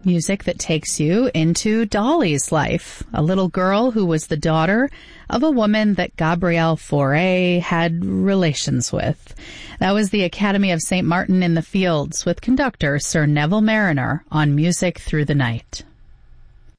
Music that takes you into Dolly's life, a little girl who was the daughter of a woman that Gabrielle Fauré had relations with. That was the Academy of St. Martin in the Fields with conductor Sir Neville Marriner on Music Through the Night.